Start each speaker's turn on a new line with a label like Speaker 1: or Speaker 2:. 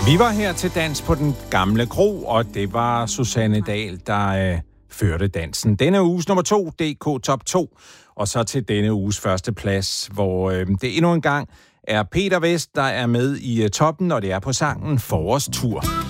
Speaker 1: Vi var her til dans på den gamle kro, og det var Susanne Dahl, der førte dansen. Denne uges nummer 2, DK Top 2, og så til denne uges første plads, hvor det endnu en gang er Peter Vest, der er med i toppen, og det er på sangen Forårstur.